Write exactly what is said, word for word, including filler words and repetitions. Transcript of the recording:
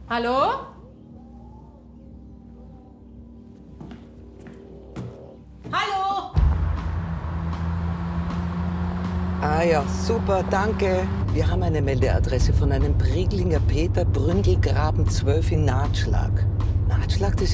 Hallo? Hallo? Ah ja, super, danke. Wir haben eine Meldeadresse von einem Prieglinger Peter, Bründelgraben zwölf in Nahtschlag. Nahtschlag, das